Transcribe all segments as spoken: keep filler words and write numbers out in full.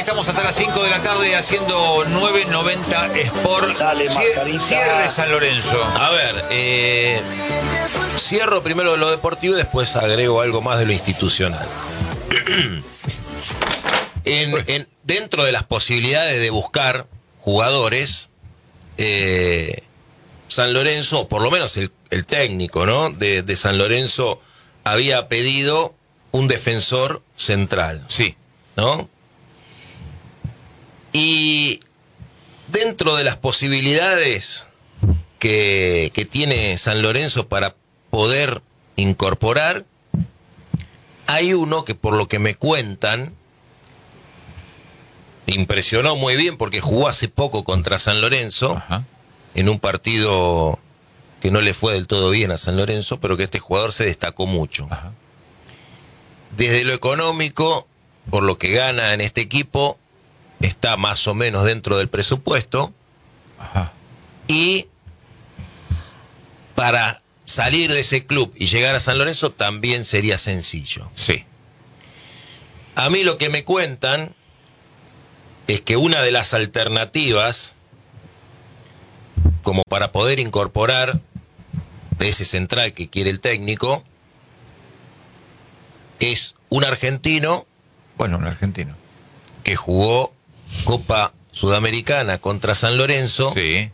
estamos hasta las cinco de la tarde haciendo nueve noventa Sport. Dale, Cier cierre San Lorenzo. A ver, eh, cierro primero lo deportivo y después agrego algo más de lo institucional. en, en, dentro de las posibilidades de buscar jugadores, eh, San Lorenzo, o por lo menos el, el técnico, ¿no? de, de San Lorenzo había pedido un defensor central. Sí. ¿No? Y dentro de las posibilidades que, que tiene San Lorenzo para poder incorporar, hay uno que por lo que me cuentan impresionó muy bien porque jugó hace poco contra San Lorenzo. Ajá. En un partido que no le fue del todo bien a San Lorenzo, pero que este jugador se destacó mucho. Ajá. Desde lo económico, por lo que gana en este equipo, está más o menos dentro del presupuesto. Ajá. Y para salir de ese club y llegar a San Lorenzo también sería sencillo. Sí. A mí lo que me cuentan es que una de las alternativas, como para poder incorporar de ese central que quiere el técnico, es un argentino. Bueno, un argentino. Que jugó Copa Sudamericana contra San Lorenzo. Sí.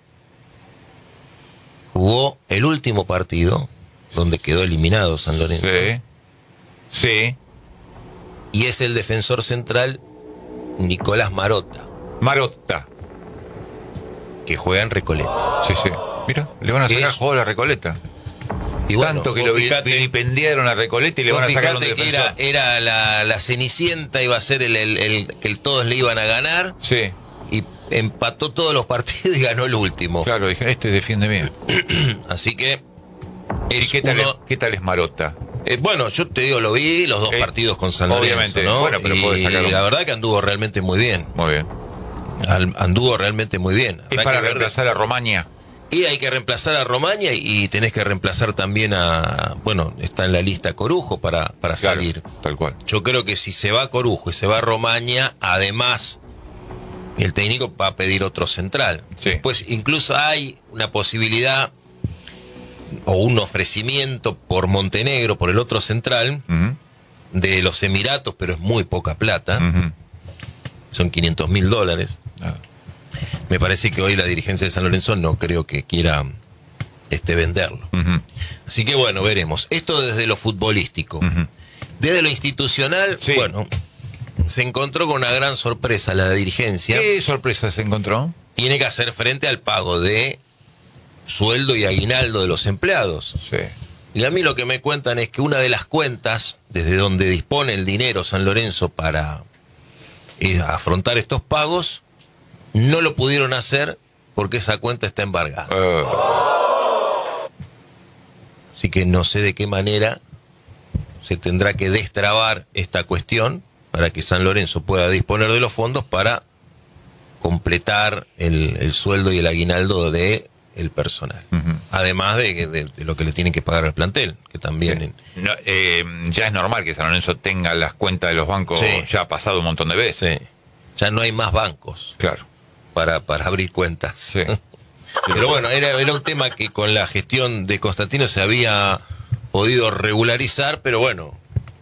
Jugó el último partido, donde quedó eliminado San Lorenzo. Sí. Sí. Y es el defensor central Nicolás Marotta. Marotta. Que juega en Recoleta. Sí, sí. Mira, le van a sacar es... juego a la Recoleta. Y bueno, tanto que lo fijate, vilipendiaron a Recoleta y le van a sacar un defensor. Que era, era la, la Cenicienta, iba a ser el, el, el que todos le iban a ganar. Sí. Y empató todos los partidos y ganó el último. Claro, dije, este defiende bien. Así que es ¿Y qué tal, uno... es, qué tal es Marotta? Eh, bueno, yo te digo, lo vi los dos eh, partidos con San Lorenzo, obviamente, ¿no? Bueno, pero y sacar un... la verdad que anduvo realmente muy bien. Muy bien. Al, anduvo realmente muy bien. Es para reemplazar a Romaña. Y hay que reemplazar a Romaña y tenés que reemplazar también a... Bueno, está en la lista Corujo para, para claro, salir. Tal cual. Yo creo que si se va Corujo y se va Romaña, además, el técnico va a pedir otro central. Sí. Pues incluso hay una posibilidad o un ofrecimiento por Montenegro, por el otro central, uh-huh. de los Emiratos, pero es muy poca plata. Uh-huh. Son quinientos mil dólares. Uh-huh. Me parece que hoy la dirigencia de San Lorenzo no creo que quiera este, venderlo. Uh-huh. Así que bueno, veremos. Esto desde lo futbolístico. Uh-huh. Desde lo institucional, sí. bueno, se encontró con una gran sorpresa la dirigencia. ¿Qué sorpresa se encontró? Tiene que hacer frente al pago de sueldo y aguinaldo de los empleados. Sí. Y a mí lo que me cuentan es que una de las cuentas, desde donde dispone el dinero San Lorenzo para eh, afrontar estos pagos, no lo pudieron hacer porque esa cuenta está embargada. Uh. Así que no sé de qué manera se tendrá que destrabar esta cuestión para que San Lorenzo pueda disponer de los fondos para completar el, el sueldo y el aguinaldo de el personal. Uh-huh. Además de, de, de lo que le tienen que pagar al plantel, que también... Sí. No, eh, ya es normal que San Lorenzo tenga las cuentas de los bancos, sí. ya ha pasado un montón de veces. Sí. Ya no hay más bancos. Claro. Para, para abrir cuentas. Sí. Pero bueno, era, era un tema que con la gestión de Constantino se había podido regularizar, pero bueno,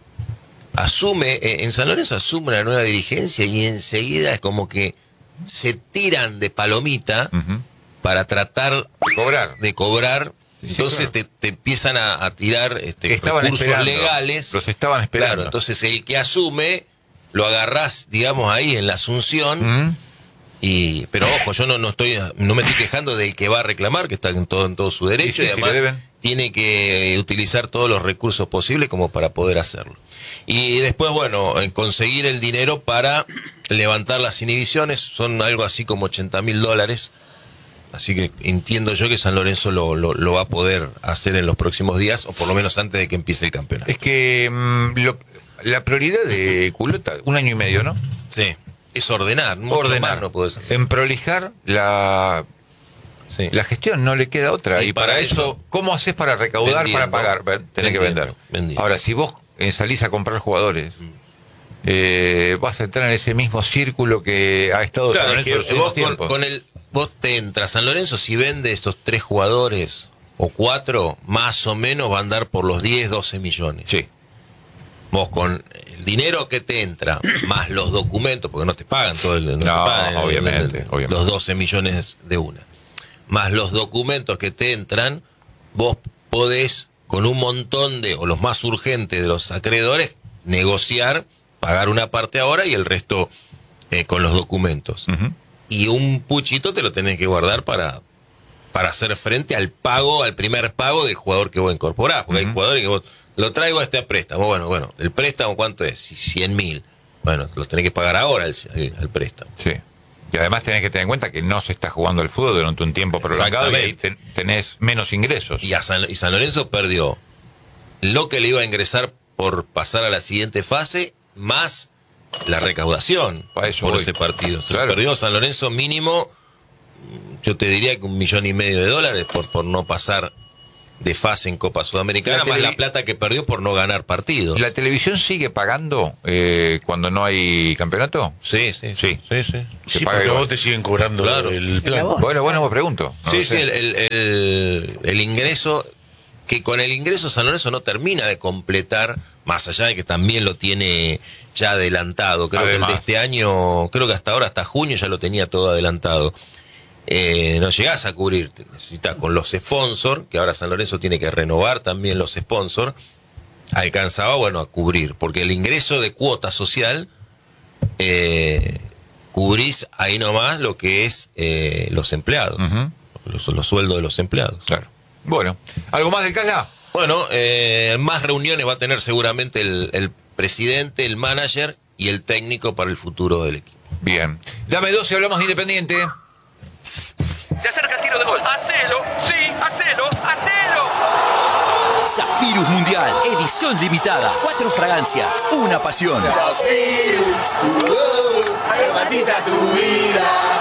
asume, en San Lorenzo asume la nueva dirigencia y enseguida es como que se tiran de palomita uh-huh. para tratar de cobrar. De cobrar. Sí, entonces claro. te, te empiezan a, a tirar este, recursos esperando. legales. Los estaban esperando. Claro, entonces el que asume lo agarrás, digamos, ahí en la Asunción. Uh-huh. Y, pero ojo, yo no, no estoy, no me estoy quejando del que va a reclamar, que está en todo, en todo su derecho, sí, sí, y además sí, tiene que utilizar todos los recursos posibles como para poder hacerlo. Y después, bueno, conseguir el dinero para levantar las inhibiciones, son algo así como ochenta mil dólares. Así que entiendo yo que San Lorenzo lo, lo, lo va a poder hacer en los próximos días, o por lo menos antes de que empiece el campeonato. Es que mmm, lo, la prioridad de Culota, un año y medio, ¿no? Sí. Es ordenar, mucho ordenar, más no podés hacer. En prolijar la, sí. la gestión, no le queda otra. Y, y para, para eso, eso, ¿cómo haces para recaudar, vendiendo, para pagar? Tenés que vender. Vendiendo. Ahora, si vos salís a comprar jugadores, eh, vas a entrar en ese mismo círculo que ha estado claro, San Lorenzo es que vos con, tiempos. con el vos te entras San Lorenzo, si vende estos tres jugadores o cuatro, más o menos va a andar por los diez, doce millones. Sí. Vos con el dinero que te entra, más los documentos, porque no te pagan todo el... No, No, te pagan el- obviamente, el- el- obviamente. los doce millones de una. Más los documentos que te entran, vos podés, con un montón de, o los más urgentes de los acreedores, negociar, pagar una parte ahora y el resto eh, con los documentos. Uh-huh. Y un puchito te lo tenés que guardar para, para hacer frente al pago, al primer pago del jugador que vos incorporás. Porque Uh-huh. hay jugadores que vos, lo traigo a este préstamo. Bueno, bueno, ¿el préstamo cuánto es? cien mil. Bueno, lo tenés que pagar ahora el, el, el préstamo. Sí. Y además tenés que tener en cuenta que no se está jugando el fútbol durante un tiempo prolongado y ahí ten- tenés menos ingresos. Y, a San, y San Lorenzo perdió lo que le iba a ingresar por pasar a la siguiente fase, más la recaudación Pa' eso por voy. ese partido. Entonces, Claro. perdió San Lorenzo mínimo, yo te diría que un millón y medio de dólares por, por no pasar de fase en Copa Sudamericana, La más televi- la plata que perdió por no ganar partidos. ¿La televisión sigue pagando eh, cuando no hay campeonato? Sí, sí, Sí. sí, sí. Se Sí, paga porque igual. vos te siguen cobrando Claro. el plan. Bueno, bueno, me pregunto. No Sí, lo sí, sé. el, el, el- el ingreso, que con el ingreso San Lorenzo no termina de completar, más allá de que también lo tiene ya adelantado. Creo Además. que el de este año, creo que hasta ahora, hasta junio ya lo tenía todo adelantado. Eh, no llegás a cubrir, te necesitas con los sponsors, que ahora San Lorenzo tiene que renovar también los sponsors, alcanzaba, bueno, a cubrir, porque el ingreso de cuota social, eh, cubrís ahí nomás lo que es eh, los empleados, Ujú. los, los sueldos de los empleados. Claro. Bueno, ¿algo más del Cala? Bueno, eh, más reuniones va a tener seguramente el, el presidente, el manager y el técnico para el futuro del equipo. Bien. Dame dos y hablamos de Independiente. Se acerca el tiro de gol. Hacelo, sí, hacelo, hacelo. Zafirus Mundial, edición limitada. Cuatro fragancias, una pasión. Zafirus, oh, aromatiza tu vida.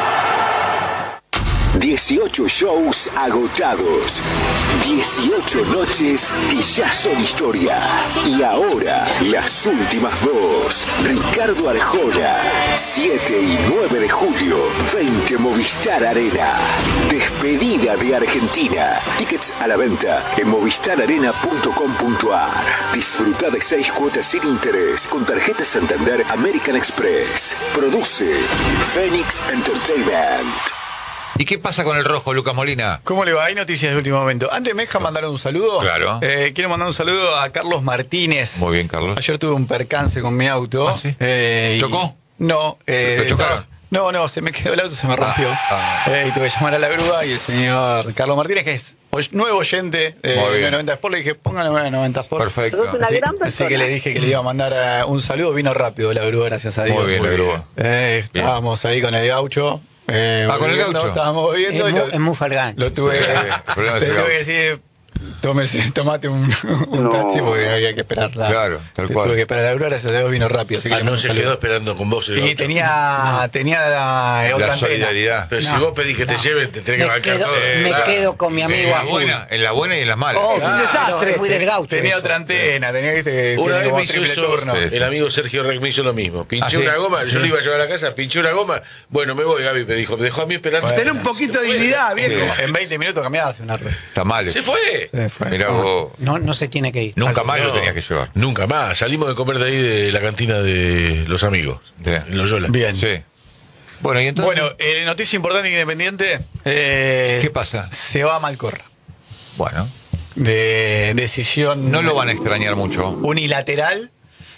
dieciocho shows agotados. dieciocho noches que ya son historia. Y ahora, las últimas dos. Ricardo Arjona. siete y nueve de julio. veinte Movistar Arena. Despedida de Argentina. Tickets a la venta en movistar arena punto com punto a r. Disfruta de seis cuotas sin interés con tarjeta Santander American Express. Produce Phoenix Entertainment. ¿Y qué pasa con el rojo, Lucas Molina? ¿Cómo le va? Hay noticias de último momento. Antes me deja mandar un saludo. Claro. Eh, quiero mandar un saludo a Carlos Martínez. Muy bien, Carlos. Ayer tuve un percance con mi auto. ¿Ah, sí? Eh, y- ¿Chocó? No. Eh, ¿Lo chocaron? estaba- No, no, se me quedó el auto, se me rompió. ah. Eh, y tuve que llamar a la grúa y el señor Carlos Martínez, que es oy- nuevo oyente eh, Muy bien. de noventa Sport, le dije, póngale a noventa Sport. Perfecto. Así, así que le dije que le iba a mandar eh, un saludo. Vino rápido la grúa, gracias a Dios. Muy bien, la grúa. Eh, Bien. estábamos ahí con el gaucho. Eh, Ah, con el volviendo, gaucho. Estábamos viendo. Es y mu- lo- es muy falgante. Lo tuve, Sí, el problema es le el tuve gaucho. que decir, tómese, tomate un, un taxi porque había que esperarla. Claro, tal Te cual. Tuve que esperar a la grúa, gracias a Dios vino rápido. Así que Ah, le no mando se un quedó saludo. esperando con vos el Y gaucho. tenía, tenía la, otra La antena. solidaridad. Pero si vos pedís que te lleven, te tenés que Me bancar quedo, todo. me claro. quedo con mi amigo En la a full. buena, en la buena y en las malas. Oh, Claro, un desastre. Es muy del gaucho. Tenía eso. otra antena, tenía viste, que Una tiene vez como me hizo triple eso, turno. Sí, sí. el amigo Sergio Rec me hizo lo mismo. Pinché ¿Ah, sí? una goma, yo Sí. lo iba a llevar a la casa, pinché una goma. Bueno, me voy, Gaby, me dijo. Me dejó a mí esperando. Bueno. Ten un poquito de dignidad, viejo. En veinte minutos cambiabas una red. Está mal. Se fue. Se fue. Mirá vos. No, no se tiene que ir. Nunca Así más lo no. tenías que llevar. Nunca más. Salimos de comer de ahí de la cantina de los amigos. Sí. En Loyola. Bien. Sí. Bueno, y entonces. Bueno, eh, noticia importante Independiente. eh, ¿Qué pasa? Se va a Malcorra. Bueno, De decisión. no lo van a extrañar mucho. Unilateral.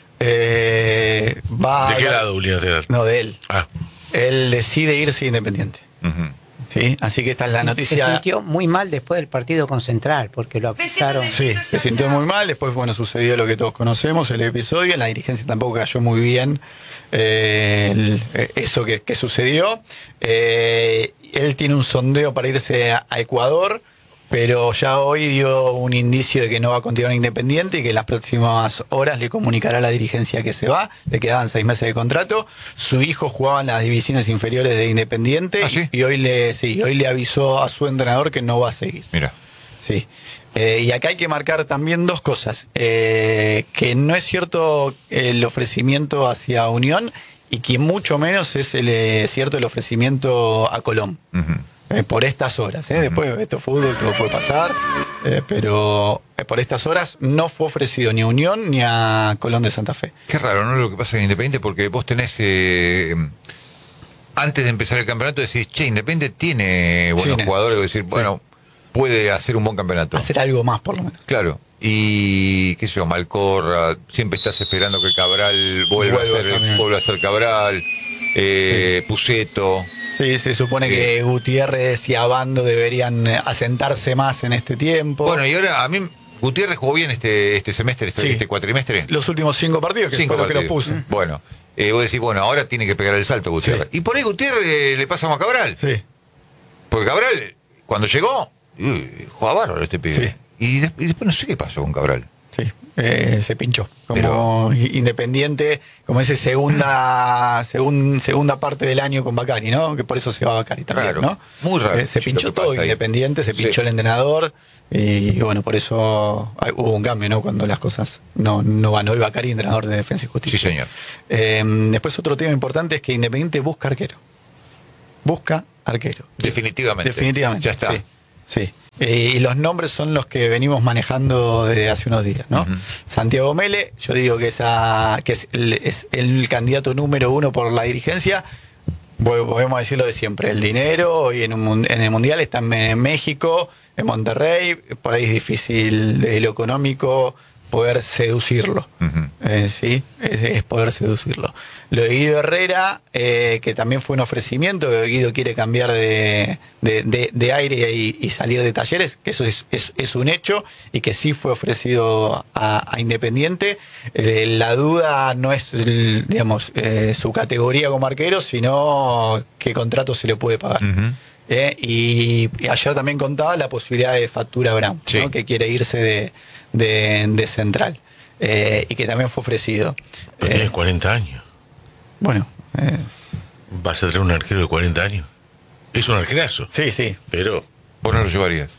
Eh, va ¿De qué a- lado, Unilateral? No, de él. Ah, Él decide irse Independiente. Ujú. ¿Sí? Así que esta es la Se noticia. sintió muy mal después del partido con Central, porque lo acusaron. Sí, se sintió muy mal. Después, bueno, sucedió lo que todos conocemos, el episodio. La dirigencia tampoco cayó muy bien eh, el- eh, eso que, que sucedió. Eh, él tiene un sondeo para irse a, a Ecuador, pero ya hoy dio un indicio de que no va a continuar Independiente y que en las próximas horas le comunicará a la dirigencia que se va. Le quedaban seis meses de contrato. Su hijo jugaba en las divisiones inferiores de Independiente ¿Ah, sí? y hoy le, sí, hoy le avisó a su entrenador que no va a seguir. Mira. Sí. Eh, y acá hay que marcar también dos cosas. Eh, que no es cierto el ofrecimiento hacia Unión y que mucho menos es el, eh, cierto el ofrecimiento a Colón. Uh-huh. Eh, por estas horas, ¿eh? Uh-huh. Después esto es fútbol, todo puede pasar, eh, pero eh, por estas horas no fue ofrecido ni a Unión ni a Colón de Santa Fe. Qué raro, ¿no? Lo que pasa en Independiente, porque vos tenés, eh, antes de empezar el campeonato, decís, che, Independiente tiene buenos sí, jugadores, y decir, bueno, sí, puede hacer un buen campeonato. Hacer algo más, por lo menos. Claro. Y, qué sé yo, Malcorra, siempre estás esperando que Cabral vuelva, a ser, vuelva a ser Cabral, eh, sí. Puceto. Sí, se supone eh, que Gutiérrez y Abando deberían asentarse más en este tiempo. Bueno, y ahora a mí Gutiérrez jugó bien este este semestre, este, sí. este cuatrimestre. Los últimos cinco partidos, que cinco fue lo partidos. que lo puso. Bueno, eh, vos decís, bueno, ahora tiene que pegar el salto Gutiérrez. Sí. Y por ahí Gutiérrez eh, le pasamos a Cabral. Sí. Porque Cabral, cuando llegó, uy, jugaba bárbaro este pibe. Sí. Y, de, y después no sé qué pasó con Cabral. Sí, eh, se pinchó. Como Pero... Independiente, como ese segunda segun, segunda parte del año con Bacari, ¿no? Que por eso se va Bacari también, raro, ¿no? Muy raro. Eh, se pinchó todo Independiente, se pinchó sí. el entrenador. Y, y bueno, por eso hay, hubo un cambio, ¿no? Cuando las cosas no, no van. Hoy Bacari, entrenador de Defensa y Justicia. Sí, señor. Eh, después otro tema importante es que Independiente busca arquero. Busca arquero. Definitivamente. Definitivamente. Ya está. Sí. sí. Eh, y los nombres son los que venimos manejando desde hace unos días, ¿no? Uh-huh. Santiago Mele, yo digo que, esa, que es, el, es el candidato número uno por la dirigencia. Volvemos a decirlo de siempre, el dinero y en, un, en el Mundial están en México, en Monterrey, por ahí es difícil desde lo económico poder seducirlo, uh-huh. eh, sí, es, es poder seducirlo. Lo de Guido Herrera, eh, que también fue un ofrecimiento, que Guido quiere cambiar de, de, de, de aire y, y salir de Talleres, que eso es, es, es un hecho, y que sí fue ofrecido a, a Independiente. Eh, la duda no es, el, digamos, eh, su categoría como arquero, sino qué contrato se le puede pagar. Uh-huh. Eh, y, y ayer también contaba la posibilidad de Factura Brown, sí. ¿no? Que quiere irse de, de, de Central, eh, y que también fue ofrecido. Pero eh, tiene cuarenta años. Bueno. Eh, ¿Vas a traer un arquero de cuarenta años? Es un arquerazo. Sí, sí. Pero vos no lo llevarías.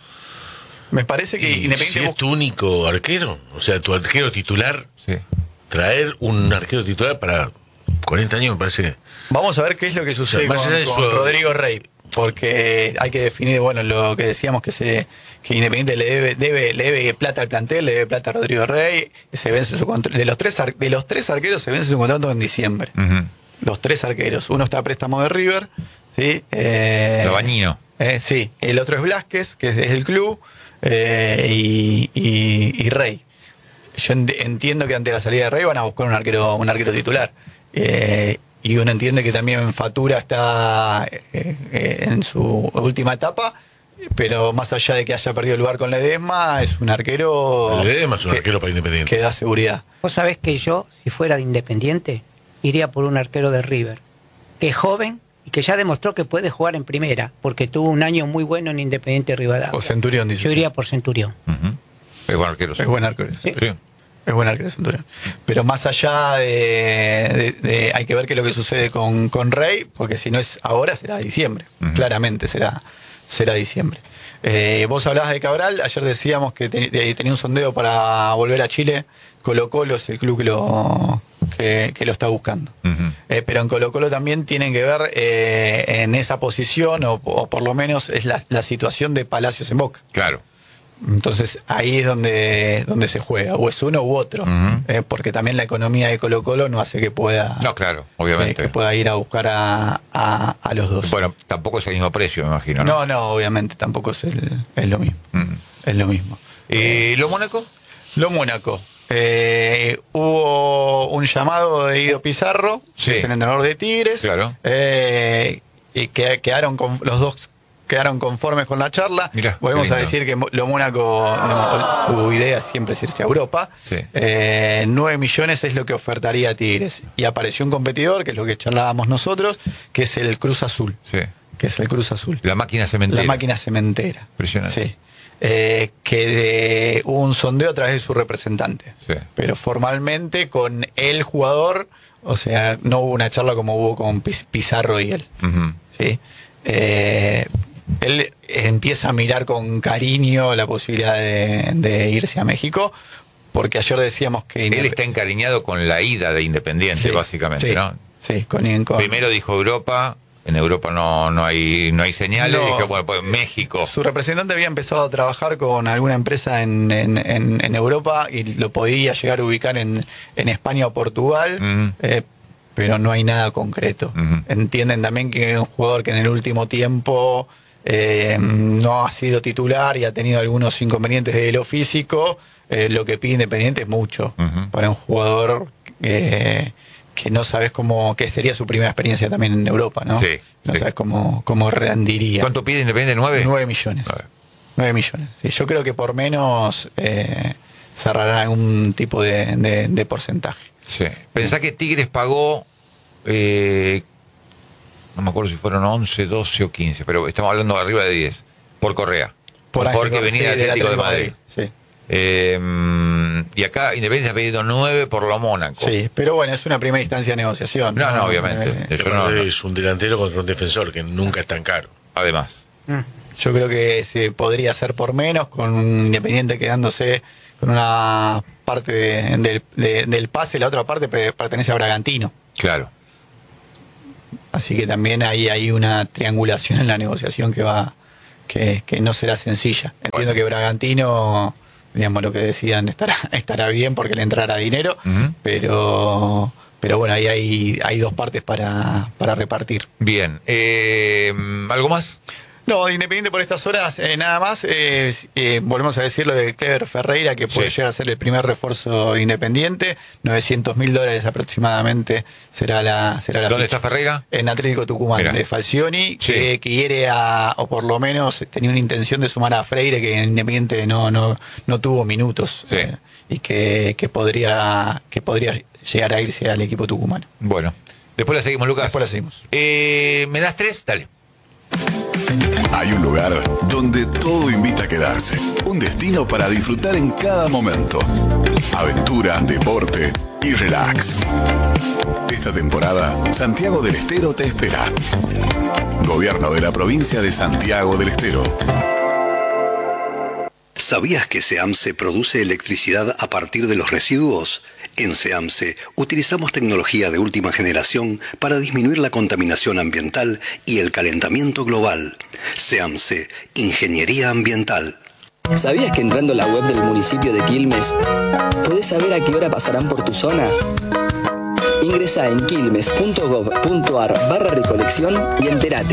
Me parece que Independiente... Si es tu único arquero, o sea, tu arquero titular, sí. traer un arquero titular para cuarenta años me parece... Vamos a ver qué es lo que sucede, o sea, con, con su... Rodrigo Rey. Porque hay que definir, bueno, lo que decíamos que se que Independiente le debe, debe, le debe plata al plantel, le debe plata a Rodrigo Rey, se vence su contrato. De los tres de los tres arqueros se vence su contrato en diciembre. Uh-huh. Los tres arqueros. Uno está a préstamo de River, ¿sí? Eh, Labañino. Eh, sí, el otro es Blasquez, que es del club, eh, y, y, y Rey. Yo entiendo que ante la salida de Rey van a buscar un arquero, un arquero titular. Eh, Y uno entiende que también Factura está eh, eh, en su última etapa, pero más allá de que haya perdido el lugar con Ledesma, es un arquero... Ledesma es un que, arquero para Independiente. Que da seguridad. Vos sabés que yo, si fuera de Independiente, iría por un arquero de River, que es joven y que ya demostró que puede jugar en primera, porque tuvo un año muy bueno en Independiente Rivadavia. O Centurión, dice. Yo iría por Centurión. Uh-huh. Es buen arquero. Es buen arquero. Sí. Sí. Es buen arquero Centurión. Pero más allá de, de, de... Hay que ver qué es lo que sucede con, con Rey, porque si no es ahora, será diciembre. Uh-huh. Claramente será, será diciembre. Eh, vos hablabas de Cabral, ayer decíamos que te, te, tenía un sondeo para volver a Chile. Colo Colo es el club que lo, que, que lo está buscando. Uh-huh. Eh, pero en Colo Colo también tienen que ver eh, en esa posición, o, o por lo menos es la, la situación de Palacios en Boca. Claro. Entonces ahí es donde, donde se juega, o es uno u otro, uh-huh. eh, porque también la economía de Colo Colo no hace que pueda, no, claro, obviamente, eh, que pueda ir a buscar a, a, a los dos. Bueno, tampoco es el mismo precio, me imagino, ¿no? No, no, obviamente tampoco es, el, es lo mismo, uh-huh. es lo mismo. ¿Y lo Mónaco? Lo Mónaco. Eh, hubo un llamado de Guido Pizarro, sí. que es el entrenador de Tigres, claro. eh, y que quedaron con los dos. Quedaron conformes con la charla. Mirá, podemos a decir que lo Mónaco, su idea siempre es irse a Europa. Sí. Eh, nueve millones es lo que ofertaría a Tigres. Y apareció un competidor, que es lo que charlábamos nosotros, que es el Cruz Azul. Sí. Que es el Cruz Azul. La máquina cementera. La máquina cementera. Impresionante. Sí. Eh, que de, hubo un sondeo a través de su representante. Sí. Pero formalmente con el jugador, o sea, no hubo una charla como hubo con Pizarro y él. Uh-huh. ¿Sí? Eh, él empieza a mirar con cariño la posibilidad de, de irse a México, porque ayer decíamos que... Él está encariñado con la ida de Independiente, sí, básicamente, sí, ¿no? Sí, con, con... Primero dijo Europa, en Europa no, no hay no hay señales, no, dijo, bueno, pues México. Su representante había empezado a trabajar con alguna empresa en, en, en, en Europa y lo podía llegar a ubicar en, en España o Portugal, uh-huh. eh, pero no hay nada concreto. Uh-huh. Entienden también que es un jugador que en el último tiempo eh, no ha sido titular y ha tenido algunos inconvenientes de lo físico. Eh, lo que pide Independiente es mucho uh-huh. para un jugador eh, que no sabes cómo, que sería su primera experiencia también en Europa, ¿no? Sí, no sí. sabes cómo, cómo rendiría. ¿Cuánto pide Independiente? ¿Nueve? Nueve millones. Nueve, Nueve millones. Sí, yo creo que por menos eh, cerrarán algún tipo de, de, de porcentaje. Sí. Pensá que Tigres pagó, eh, no me acuerdo si fueron once, doce o quince, pero estamos hablando de arriba de diez, por Correa. Por porque venía sí, del Atlético de Madrid. Madrid. Sí. Eh, y acá Independiente ha pedido nueve por lo Mónaco. Sí, pero bueno, es una primera instancia de negociación. No, no, no obviamente. Eh, Eso no, no. Es un delantero contra un defensor que nunca es tan caro. Además. Yo creo que se podría hacer por menos, con un Independiente quedándose con una parte de, de, de, del pase, la otra parte pertenece a Bragantino. Claro. Así que también ahí hay una triangulación en la negociación que va, que, que no será sencilla. Entiendo bueno. que Bragantino, digamos, lo que decían estará, estará bien porque le entrará dinero, uh-huh. pero pero bueno, ahí hay, hay dos partes para, para repartir. Bien. Eh, ¿Algo más? No, Independiente por estas horas, eh, nada más. Eh, eh, volvemos a decir lo de Clever Ferreira, que puede sí. llegar a ser el primer refuerzo Independiente. novecientos mil dólares aproximadamente será la será la ¿Dónde ficha. está Ferreira? En Atlético Tucumán, Mirá. de Falcioni, sí. que quiere, a, o por lo menos tenía una intención de sumar a Freire, que en Independiente no, no, no tuvo minutos. Sí. Eh, y que, que, podría, que podría llegar a irse al equipo tucumano. Bueno, después la seguimos, Lucas. Después la seguimos. Eh, ¿Me das tres? Dale. Hay un lugar donde todo invita a quedarse. Un destino para disfrutar en cada momento. Aventura, deporte y relax. Esta temporada, Santiago del Estero te espera. Gobierno de la provincia de Santiago del Estero. ¿Sabías que SEAMSE produce electricidad a partir de los residuos? En SEAMSE utilizamos tecnología de última generación para disminuir la contaminación ambiental y el calentamiento global. SEAMSE, Ingeniería Ambiental. ¿Sabías que entrando a la web del municipio de Quilmes podés saber a qué hora pasarán por tu zona? Ingresa en quilmes.gov.ar barra recolección y entérate.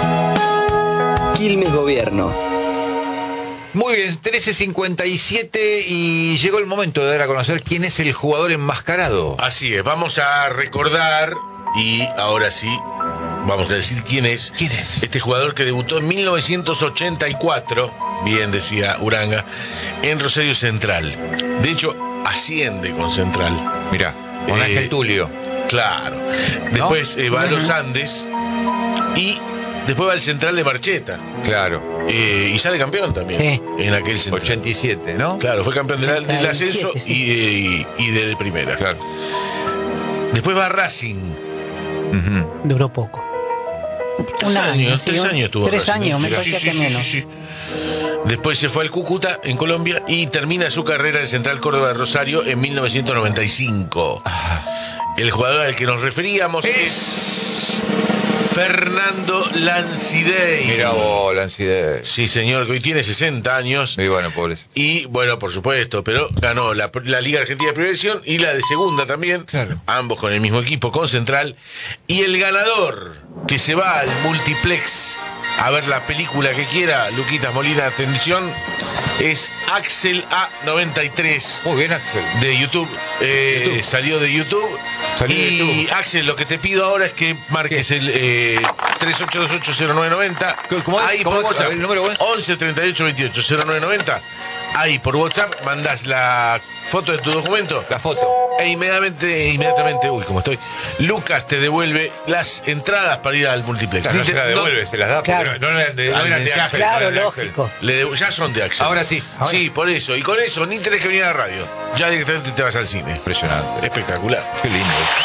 Quilmes Gobierno. Muy bien, trece cincuenta y siete y llegó el momento de dar a conocer quién es el jugador enmascarado. Así es, vamos a recordar y ahora sí, vamos a decir quién es. ¿Quién es? Este jugador que debutó en mil novecientos ochenta y cuatro, bien decía Uranga, en Rosario Central. De hecho, asciende con Central. Mirá, con eh, Ángel Tulio. Claro. Después ¿no? eh, va a los Andes y después va al Central de Marcheta. Claro. Eh, y sale campeón también. Sí. En aquel Central. ochenta y siete, ¿no? Claro, fue campeón del, del ascenso sí. y, y, y de primera. Claro. Después va a Racing. Uh-huh. Duró poco. Tres Un años, año, tres sí, años tuvo Tres Racing. años, me sí, parecía sí, que sí, menos. Sí, sí. Después se fue al Cúcuta, en Colombia, y termina su carrera en Central Córdoba de Rosario en mil novecientos noventa y cinco. Ah. El jugador al que nos referíamos es... es... Fernando Lancidei. Mira vos, Lancidei. Sí, señor, que hoy tiene sesenta años. Y bueno, pobres. Y bueno, por supuesto, pero ganó la, la Liga Argentina de Primera División y la de Segunda también. Claro. Ambos con el mismo equipo, con Central. Y el ganador, que se va al multiplex a ver la película que quiera, Luquitas Molina, atención, es Axel A noventa y tres. Muy bien, Axel. De YouTube. Eh, YouTube. Salió de YouTube. Salió y de YouTube. Axel, lo que te pido ahora es que marques ¿Qué? el eh, tres ocho dos ocho cero nueve nueve cero. ¿Cómo es? Ahí ¿Cómo por es? WhatsApp. El número es once treinta y ocho veintiocho cero nueve nueve cero. Ahí por WhatsApp mandás la foto de tu documento. La foto. E inmediatamente, inmediatamente, uy, como estoy, Lucas te devuelve las entradas para ir al multiplex. Claro, no se las devuelve, no, se las da. Claro. No, no, no, no, no eran de Axel. Claro, no lógico. Le de, ya son de Axel. Ahora sí. Ahora. Sí, por eso. Y con eso ni tenés que venir a la radio. Ya directamente te vas al cine. Impresionante. Espectacular. Qué lindo.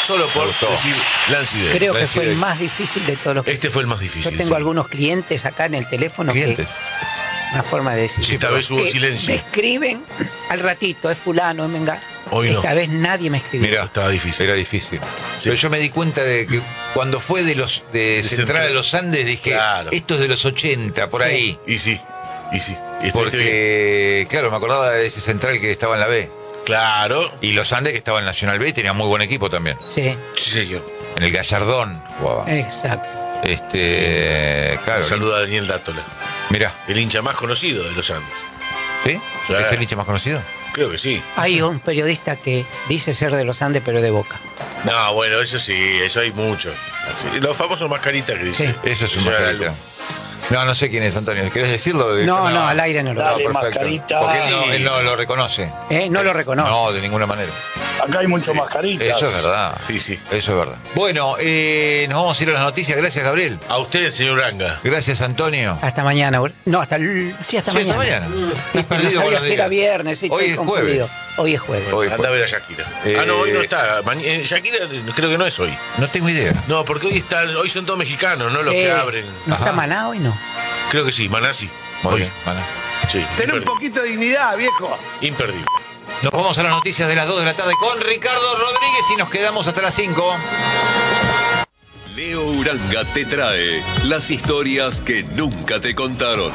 Solo por decir Lance Day. Creo que Lance fue Day. el más difícil de todos los que Este fue el más difícil. Yo tengo sí. algunos clientes acá en el teléfono Clientes. que una forma de decir. Sí, esta vez hubo que silencio. Me escriben al ratito, es fulano, es menga. Hoy no. Esta vez nadie me escribió. Mira, estaba difícil. Era difícil. Pero yo me di cuenta de que cuando fue de los de, De Central Central. a los Andes dije, Claro. esto es de los ochenta, por Sí. ahí. Y sí, y sí. Y estuviste bien. Porque, claro, me acordaba de ese Central que estaba en la B. Claro. Y los Andes que estaba en Nacional B y tenía muy buen equipo también. Sí, Sí, señor. En el Gallardón jugaba. exacto. Este, claro. Un saludo a Daniel Dátola, Mirá, el hincha más conocido de los Andes. ¿sí? Claro. ¿Es el hincha más conocido? Creo que sí. Hay un periodista que dice ser de los Andes, pero de Boca. No, bueno, eso sí, eso hay mucho. Sí, los famosos mascaritas que dicen. Sí. Eso es un Eso era mascarita. No, no sé quién es, Antonio. ¿Querés decirlo? No, no, al aire no lo Dale, perfecto. mascarita. Porque él no, Sí. él no lo reconoce. ¿Eh? No lo reconoce. No, de ninguna manera. Acá hay muchos mascaritas. Eso es verdad. Sí, sí. Eso es verdad. Bueno, eh, nos vamos a ir a las noticias. Gracias, Gabriel. A usted, señor Ranga. Gracias, Antonio. Hasta mañana. bol- No, hasta el... Sí, hasta Sí, hasta mañana. mañana. Estás No perdido con sabía los si era días. viernes, sí, Hoy estoy es confundido. jueves. Hoy es jueves. Hoy Anda a ver a Shakira. Eh, ah, no, hoy no está. Maña- eh, Shakira creo que no es hoy. No tengo idea. No, porque hoy está, hoy son todos mexicanos, ¿no? Los Sí. que abren. ¿No Ajá. está Maná hoy? No. Creo que sí, Maná sí. Muy Hoy. bien, Maná. Sí, Ten un imperdible. poquito de dignidad, viejo. Imperdible. Nos vamos a las noticias de las dos de la tarde con Ricardo Rodríguez y nos quedamos hasta las cinco. Leo Uranga te trae las historias que nunca te contaron.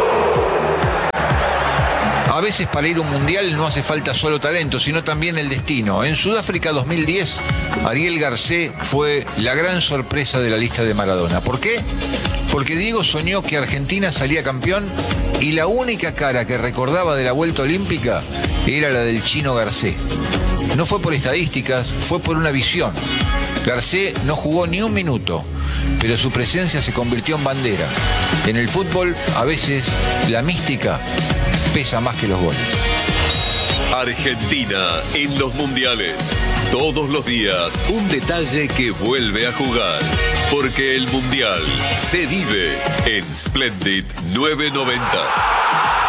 A veces para ir a un mundial no hace falta solo talento, sino también el destino. En Sudáfrica dos mil diez, Ariel Garcés fue la gran sorpresa de la lista de Maradona. ¿Por qué? Porque Diego soñó que Argentina salía campeón y la única cara que recordaba de la vuelta olímpica era la del chino Garcés. No fue por estadísticas, fue por una visión. Garcés no jugó ni un minuto, pero su presencia se convirtió en bandera. En el fútbol, a veces, la mística pesa más que los goles. Argentina en los mundiales. Todos los días un detalle que vuelve a jugar. Porque el mundial se vive en Splendid novecientos noventa.